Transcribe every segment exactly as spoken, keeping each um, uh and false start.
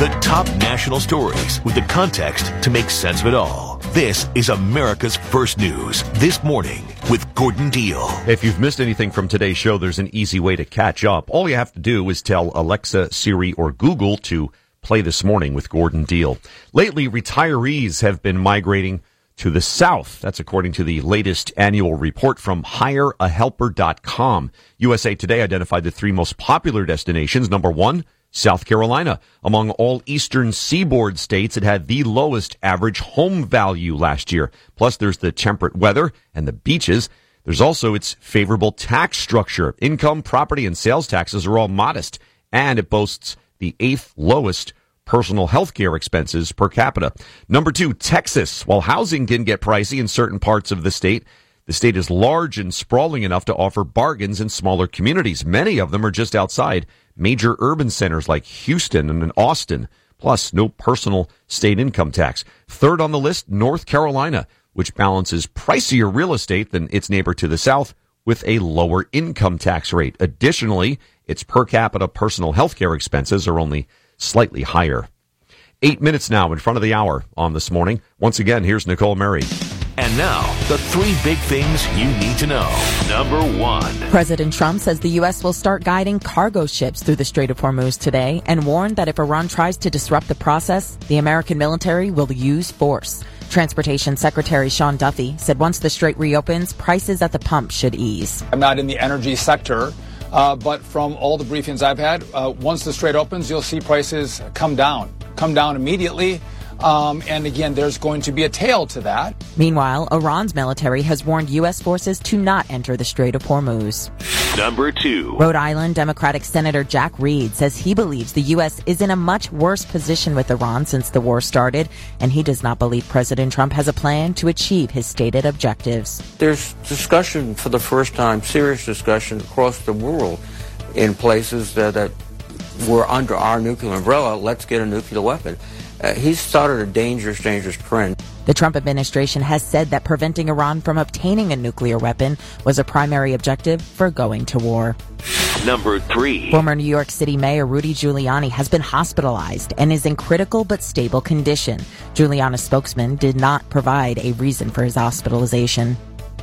The top national stories with the context to make sense of it all. This is America's First News This Morning with Gordon Deal. If you've missed anything from today's show, there's an easy way to catch up. All you have to do is tell Alexa, Siri, or Google to play This Morning with Gordon Deal. Lately, retirees have been migrating to the South. That's according to the latest annual report from hire a helper dot com. U S A Today identified the three most popular destinations. Number one, South Carolina. Among all eastern seaboard states, it had the lowest average home value last year. Plus, there's the temperate weather and the beaches. There's also its favorable tax structure. Income, property, and sales taxes are all modest, and it boasts the eighth lowest personal health care expenses per capita. Number two, Texas. While housing can get pricey in certain parts of the state, the state is large and sprawling enough to offer bargains in smaller communities. Many of them are just outside major urban centers like Houston and Austin, plus no personal state income tax. Third on the list, North Carolina, which balances pricier real estate than its neighbor to the south with a lower income tax rate. Additionally, its per capita personal health care expenses are only slightly higher. Eight minutes now in front of the hour on This Morning. Once again, here's Nicole Murray. And now, the three big things you need to know. Number one. President Trump says the U S will start guiding cargo ships through the Strait of Hormuz today and warned that if Iran tries to disrupt the process, the American military will use force. Transportation Secretary Sean Duffy said once the strait reopens, prices at the pump should ease. I'm not in the energy sector, uh, but from all the briefings I've had, uh, once the strait opens, you'll see prices come down, come down immediately. Um, and again, there's going to be a tail to that. Meanwhile, Iran's military has warned U S forces to not enter the Strait of Hormuz. Number two. Rhode Island Democratic Senator Jack Reed says he believes the U S is in a much worse position with Iran since the war started, and he does not believe President Trump has a plan to achieve his stated objectives. There's discussion for the first time, serious discussion across the world in places that, that were under our nuclear umbrella. Let's get a nuclear weapon. Uh, he's started a dangerous, dangerous trend. The Trump administration has said that preventing Iran from obtaining a nuclear weapon was a primary objective for going to war. Number three. Former New York City Mayor Rudy Giuliani has been hospitalized and is in critical but stable condition. Giuliani's spokesman did not provide a reason for his hospitalization.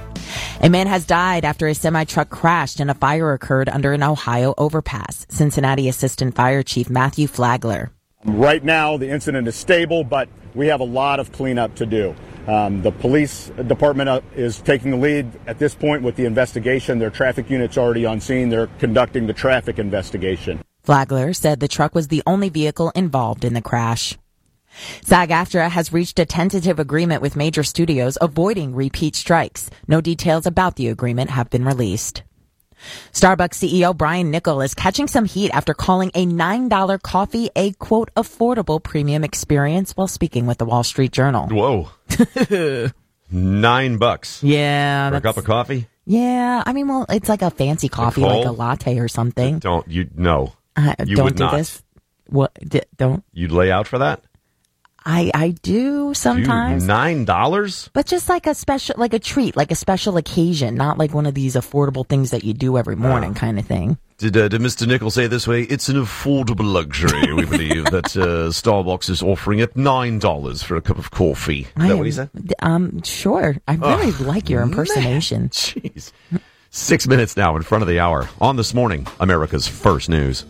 A man has died after a semi-truck crashed and a fire occurred under an Ohio overpass. Cincinnati Assistant Fire Chief Matthew Flagler. Right now, the incident is stable, but we have a lot of cleanup to do. Um, the police department is taking the lead at this point with the investigation. Their traffic unit's already on scene. They're conducting the traffic investigation. Flagler said the truck was the only vehicle involved in the crash. SAG-AFTRA has reached a tentative agreement with major studios avoiding repeat strikes. No details about the agreement have been released. Starbucks C E O Brian Niccol is catching some heat after calling a nine dollar coffee a, quote, affordable premium experience while speaking with the Wall Street Journal. Whoa. Nine bucks. Yeah. For a cup of coffee? Yeah. I mean, well, it's like a fancy coffee, Nicole, like a latte or something. Don't you, no. Uh, you don't would do not. this. What? D- don't. You'd lay out for that? I, I do sometimes. Dude, nine dollars? But just like a special, like a treat, like a special occasion, not like one of these affordable things that you do every morning oh. kind of thing. Did, uh, did Mister Niccol say it this way? It's an affordable luxury, we believe, that uh, Starbucks is offering at nine dollars for a cup of coffee. Is I that am, what he said? Um, sure. I really oh, like your impersonation. Man. Jeez. Six minutes now in front of the hour. On This Morning, America's First News.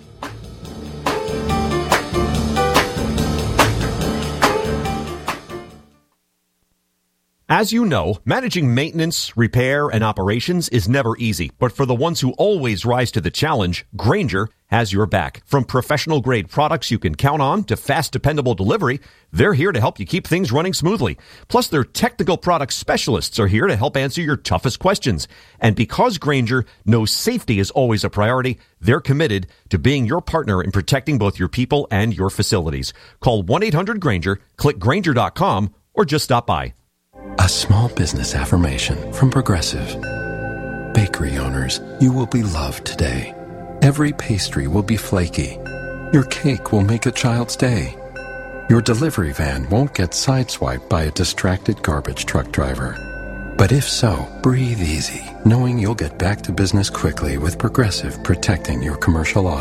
As you know, managing maintenance, repair, and operations is never easy. But for the ones who always rise to the challenge, Grainger has your back. From professional-grade products you can count on to fast, dependable delivery, they're here to help you keep things running smoothly. Plus, their technical product specialists are here to help answer your toughest questions. And because Grainger knows safety is always a priority, they're committed to being your partner in protecting both your people and your facilities. Call one eight hundred Grainger, click Grainger dot com, or just stop by. A small business affirmation from Progressive. Bakery owners, you will be loved today. Every pastry will be flaky. Your cake will make a child's day. Your delivery van won't get sideswiped by a distracted garbage truck driver. But if so, breathe easy, knowing you'll get back to business quickly with Progressive protecting your commercial auto.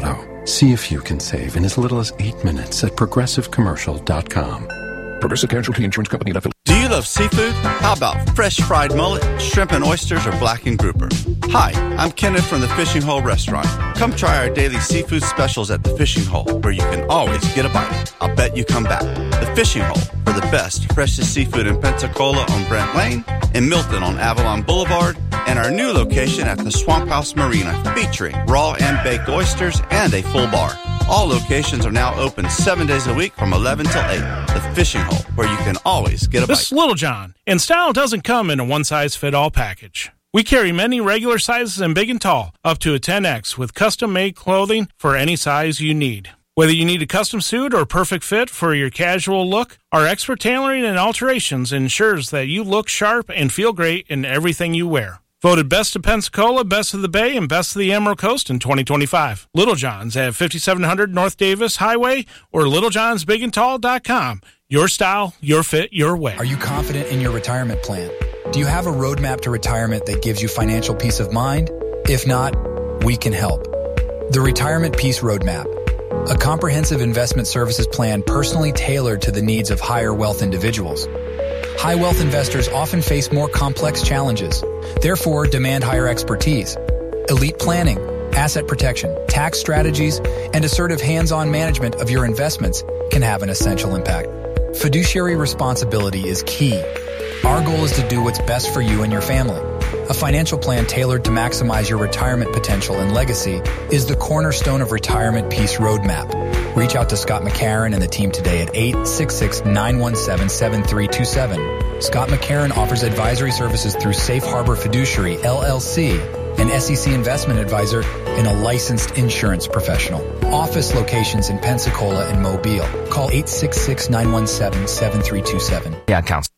See if you can save in as little as eight minutes at progressive commercial dot com. Progressive Casualty Insurance Company. Do you love seafood? How about fresh fried mullet, shrimp and oysters, or blackened grouper? Hi, I'm Kenneth from the Fishing Hole Restaurant. Come try our daily seafood specials at the Fishing Hole, where you can always get a bite. I'll bet you come back. The Fishing Hole, for the best, freshest seafood in Pensacola on Brent Lane, in Milton on Avalon Boulevard, and our new location at the Swamp House Marina, featuring raw and baked oysters and a full bar. All locations are now open seven days a week from eleven till eight. The Fishing Hole, where you can always get a bite. This is Little John, and style doesn't come in a one-size-fit-all package. We carry many regular sizes and big and tall, up to a ten X, with custom-made clothing for any size you need. Whether you need a custom suit or perfect fit for your casual look, our expert tailoring and alterations ensures that you look sharp and feel great in everything you wear. Voted Best of Pensacola, Best of the Bay, and Best of the Emerald Coast in twenty twenty-five. Little John's at fifty-seven hundred North Davis Highway or little johns big and tall dot com. Your style, your fit, your way. Are you confident in your retirement plan? Do you have a roadmap to retirement that gives you financial peace of mind? If not, we can help. The Retirement Peace Roadmap, a comprehensive investment services plan personally tailored to the needs of higher wealth individuals. High wealth investors often face more complex challenges, therefore demand higher expertise. Elite planning, asset protection, tax strategies, and assertive hands-on management of your investments can have an essential impact. Fiduciary responsibility is key. Our goal is to do what's best for you and your family. A financial plan tailored to maximize your retirement potential and legacy is the cornerstone of Retirement Peace Roadmap. Reach out to Scott McCarron and the team today at eight six six, nine one seven, seven three two seven. Scott McCarron offers advisory services through Safe Harbor Fiduciary, L L C, an S E C investment advisor and a licensed insurance professional. Office locations in Pensacola and Mobile. Call eight six six, nine one seven, seven three two seven. Yeah, counts.